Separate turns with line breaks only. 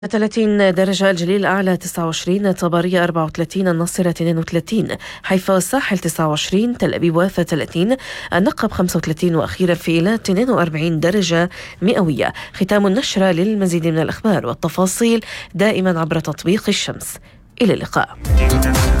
30 درجة، الجليل الأعلى 29، طبرية 34، الناصرة 32، حيفا والساحل 29، تل أبيب 33، النقب 35، وأخيرا في إيلات 42 درجة مئوية. ختام النشرة. للمزيد من الأخبار والتفاصيل دائما عبر تطبيق الشمس. إلى اللقاء.